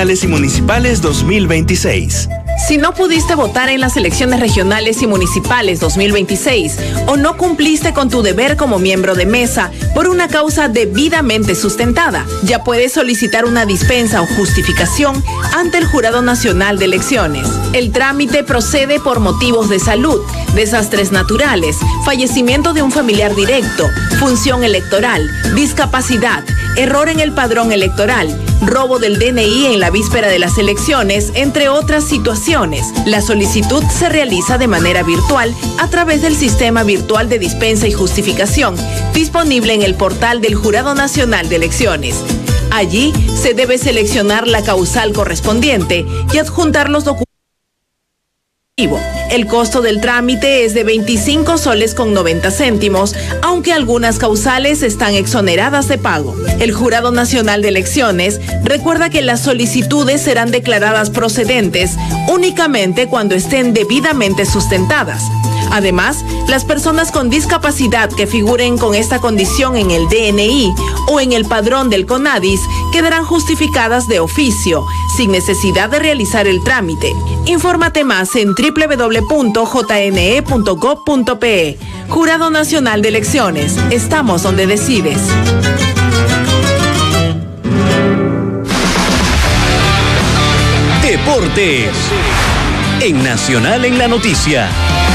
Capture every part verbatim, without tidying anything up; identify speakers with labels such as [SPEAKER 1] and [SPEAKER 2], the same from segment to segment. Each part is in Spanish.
[SPEAKER 1] regionales y municipales dos mil veintiséis.
[SPEAKER 2] Si no pudiste votar en las elecciones regionales y municipales dos mil veintiséis o no cumpliste con tu deber como miembro de mesa por una causa debidamente sustentada, ya puedes solicitar una dispensa o justificación ante el Jurado Nacional de Elecciones. El trámite procede por motivos de salud, desastres naturales, fallecimiento de un familiar directo, función electoral, discapacidad, error en el padrón electoral, robo del D N I en la víspera de las elecciones, entre otras situaciones. La solicitud se realiza de manera virtual a través del Sistema Virtual de Dispensa y Justificación, disponible en el portal del Jurado Nacional de Elecciones. Allí se debe seleccionar la causal correspondiente y adjuntar los documentos. El costo del trámite es de veinticinco soles con noventa céntimos, aunque algunas causales están exoneradas de pago. El Jurado Nacional de Elecciones recuerda que las solicitudes serán declaradas procedentes únicamente cuando estén debidamente sustentadas. Además, las personas con discapacidad que figuren con esta condición en el D N I o en el padrón del CONADIS quedarán justificadas de oficio, sin necesidad de realizar el trámite. Infórmate más en doble u doble u doble u punto j n e punto gob punto p e. Jurado Nacional de Elecciones. Estamos donde decides.
[SPEAKER 1] Deportes en Nacional en la Noticia.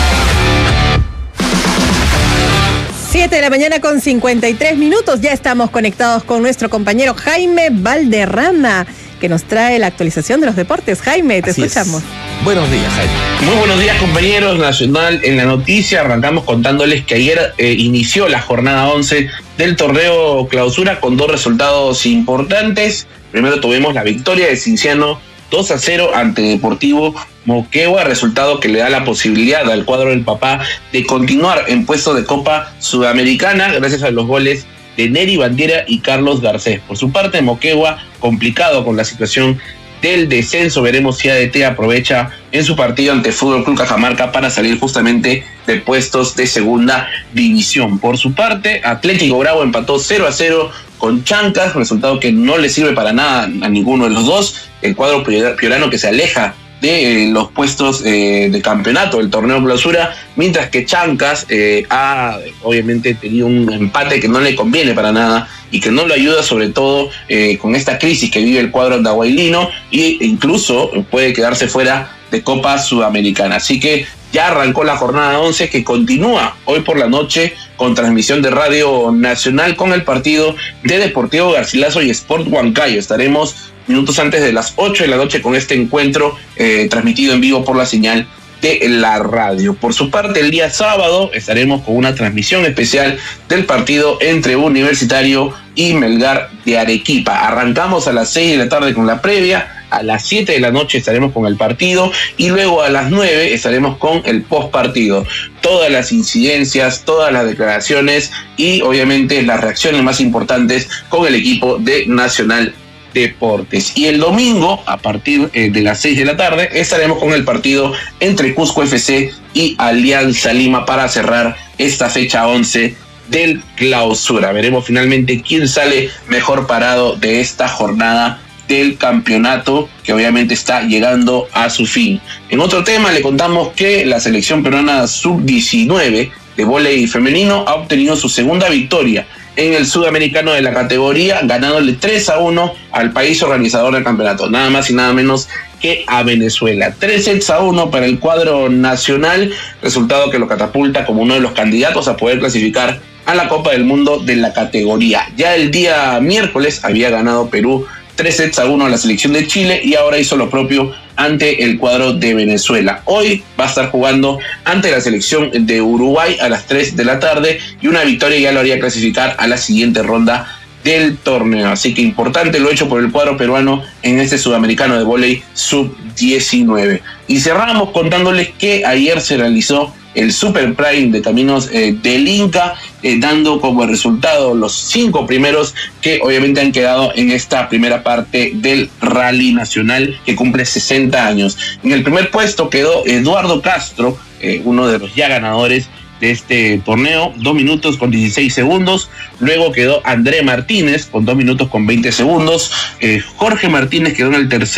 [SPEAKER 3] siete de la mañana con cincuenta y tres minutos. Ya estamos conectados con nuestro compañero Jaime Valderrama, que nos trae la actualización de los deportes. Jaime, te
[SPEAKER 4] Así
[SPEAKER 3] escuchamos.
[SPEAKER 4] Es. Buenos días, Jaime.
[SPEAKER 5] Muy buenos días, compañeros. Nacional en la Noticia. Arrancamos contándoles que ayer eh, inició la jornada once del torneo Clausura con dos resultados importantes. Primero tuvimos la victoria de Cienciano dos a cero ante Deportivo Moquegua, resultado que le da la posibilidad al cuadro del Papá de continuar en puesto de Copa Sudamericana gracias a los goles de Neri Bandiera y Carlos Garcés. Por su parte, Moquegua, complicado con la situación del descenso. Veremos si A D T aprovecha en su partido ante Fútbol Club Cajamarca para salir justamente de puestos de segunda división. Por su parte, Atlético Grau empató cero a cero con Chancas, resultado que no le sirve para nada a ninguno de los dos. El cuadro piorano que se aleja de eh, los puestos eh, de campeonato del torneo Clausura, mientras que Chancas eh, ha obviamente tenido un empate que no le conviene para nada y que no lo ayuda, sobre todo eh, con esta crisis que vive el cuadro andahuaylino, e incluso puede quedarse fuera de Copa Sudamericana. Así que ya arrancó la jornada once, que continúa hoy por la noche con transmisión de Radio Nacional con el partido de Deportivo Garcilaso y Sport Huancayo. Estaremos minutos antes de las ocho de la noche con este encuentro eh, transmitido en vivo por la señal de la radio. Por su parte, el día sábado estaremos con una transmisión especial del partido entre Universitario y Melgar de Arequipa. Arrancamos a las seis de la tarde con la previa. A las siete de la noche estaremos con el partido y luego a las nueve estaremos con el post partido. Todas las incidencias, todas las declaraciones y obviamente las reacciones más importantes con el equipo de Nacional Deportes. Y el domingo, a partir eh, de las seis de la tarde, estaremos con el partido entre Cusco F C y Alianza Lima para cerrar esta fecha once del Clausura. Veremos finalmente quién sale mejor parado de esta jornada del campeonato, que obviamente está llegando a su fin. En otro tema, le contamos que la selección peruana sub diecinueve de vóley femenino ha obtenido su segunda victoria en el sudamericano de la categoría, ganándole tres a uno al país organizador del campeonato, nada más y nada menos que a Venezuela. Tres sets a uno para el cuadro nacional, resultado que lo catapulta como uno de los candidatos a poder clasificar a la Copa del Mundo de la categoría. Ya el día miércoles había ganado Perú tres sets a uno a la selección de Chile y ahora hizo lo propio ante el cuadro de Venezuela. Hoy va a estar jugando ante la selección de Uruguay a las tres de la tarde y una victoria ya lo haría clasificar a la siguiente ronda del torneo. Así que importante lo hecho por el cuadro peruano en este sudamericano de vóley sub diecinueve. Y cerramos contándoles que ayer se realizó el Super Prime de Caminos eh, del Inca, eh, dando como resultado los cinco primeros que obviamente han quedado en esta primera parte del Rally Nacional, que cumple sesenta años. En el primer puesto quedó Eduardo Castro, eh, uno de los ya ganadores de este torneo, dos minutos con dieciséis segundos. Luego quedó André Martínez con dos minutos con veinte segundos. Eh, Jorge Martínez quedó en el tercer